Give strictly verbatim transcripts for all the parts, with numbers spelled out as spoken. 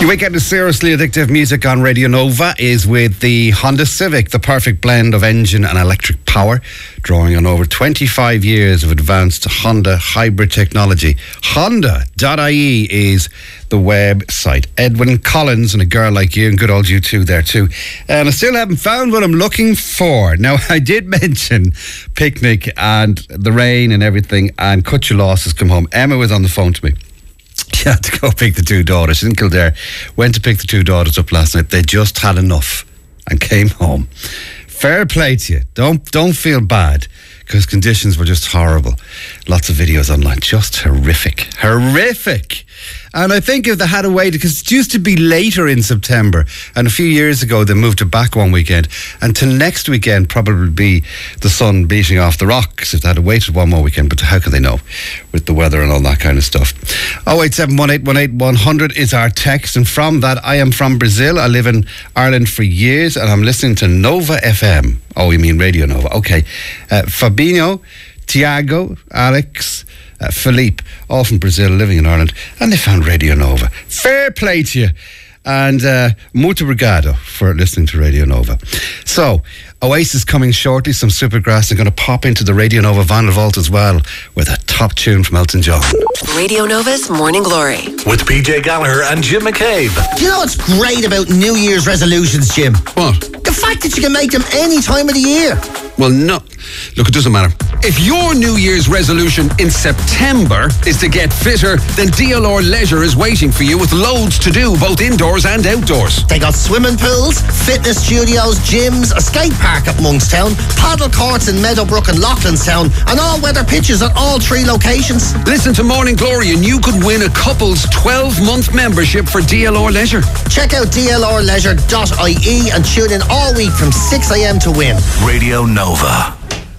Your weekend of seriously addictive music on Radio Nova is with the Honda Civic, the perfect blend of engine and electric power, drawing on over twenty-five years of advanced Honda hybrid technology. Honda dot I E is the website. Edwin Collins and a girl like you, and good old you too there too. And I still haven't found what I'm looking for. Now, I did mention picnic and the rain and everything, and Cut Your Losses come home. Emma was on the phone to me. She had to go pick the two daughters. She's in Kildare. Went to pick the two daughters up last night. They just had enough and came home. Fair play to you. Don't don't feel bad, because conditions were just horrible. Lots of videos online. Just horrific. Horrific. And I think if they had a way, because it used to be later in September, and a few years ago they moved it back one weekend, and till next weekend probably be the sun beating off the rocks if they had waited one more weekend. But how can they know with the weather and all that kind of stuff? oh eight seven one eight one eight one hundred is our text, and from that, I am from Brazil. I live in Ireland for years, and I'm listening to Nova F M. Oh, you mean Radio Nova? Okay. Uh, Fabinho, Tiago, Alex, uh, Felipe, all from Brazil, living in Ireland, and they found Radio Nova. Fair play to you. And uh, muito obrigado for listening to Radio Nova. So, Oasis coming shortly, some Supergrass. I'm going to pop into the Radio Nova Vinyl Vault as well with a top tune from Elton John. Radio Nova's Morning Glory with P J Gallagher and Jim McCabe. Do you know what's great about New Year's resolutions, Jim? What? The fact that you can make them any time of the year. Well, no. Look, it doesn't matter. If your New Year's resolution in September is to get fitter, then D L R Leisure is waiting for you with loads to do, both indoors and outdoors. They got swimming pools, fitness studios, gyms, a skate park at Monkstown, paddle courts in Meadowbrook and Loughlinstown, and all-weather pitches at all three locations. Listen to Morning Glory and you could win a couple's twelve-month membership for D L R Leisure. Check out D L R leisure dot I E and tune in all week from six a.m. to win. Radio Nova.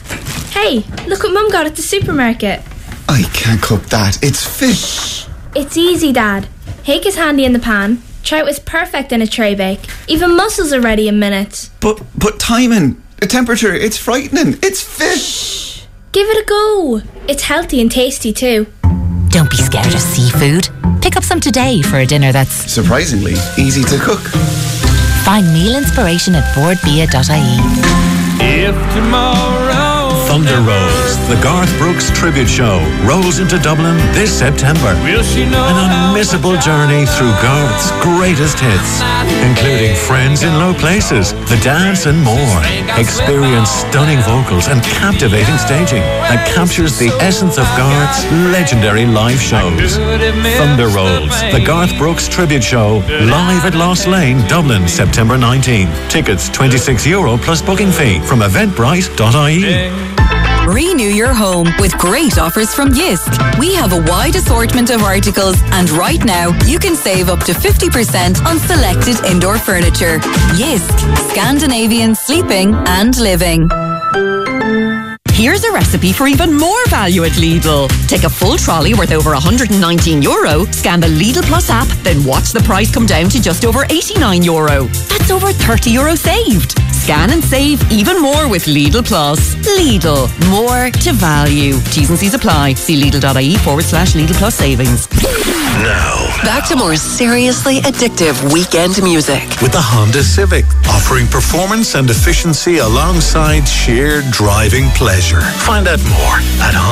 Hey, look what Mum got at the supermarket. I can't cook that. It's fish. It's easy, Dad. Hake is handy in the pan. Trout is perfect in a tray bake. Even mussels are ready in minutes. But but timing, the temperature, it's frightening. It's fish. Give it a go. It's healthy and tasty too. Don't be scared of seafood. Pick up some today for a dinner that's surprisingly easy to cook. Find meal inspiration at board bia dot I E. If tomorrow Thunder Rolls, the Garth Brooks tribute show, rolls into Dublin this September. An unmissable journey through Garth's greatest hits, including Friends in Low Places, The Dance and more. Experience stunning vocals and captivating staging that captures the essence of Garth's legendary live shows. Thunder Rolls, the Garth Brooks tribute show, live at Lost Lane, Dublin, September nineteenth. Tickets twenty-six euro plus booking fee from eventbrite dot I E. Renew your home with great offers from Jysk. We have a wide assortment of articles, and right now you can save up to fifty percent on selected indoor furniture. Jysk, Scandinavian sleeping and living. Here's a recipe for even more value at Lidl. Take a full trolley worth over one hundred nineteen euro, scan the Lidl Plus app, then watch the price come down to just over eighty-nine euro. That's over thirty euro saved. Scan and save even more with Lidl Plus. Lidl, more to value. T's and C's apply. See Lidl dot I E forward slash Lidl Plus savings. Now, back to more seriously addictive weekend music with the Honda Civic, offering performance and efficiency alongside sheer driving pleasure. Find out more at Honda.